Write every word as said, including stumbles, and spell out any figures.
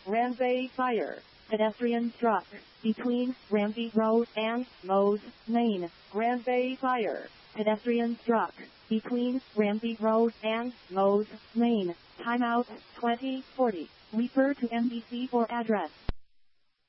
Ramsay Fire. Pedestrian struck between Ramsey Road and Mose Lane. Ramsay Fire. Pedestrian struck between Ramsey Road and Mose Lane. Timeout twenty forty. Refer to M D C for address.